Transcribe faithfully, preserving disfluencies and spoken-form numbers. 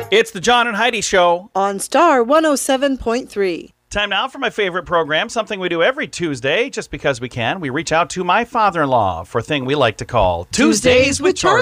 It's the John and Heidi Show on Star one oh seven point three. Time now for my favorite program, something we do every Tuesday, just because we can. We reach out to my father-in-law for a thing we like to call Tuesdays, Tuesdays with Charlie.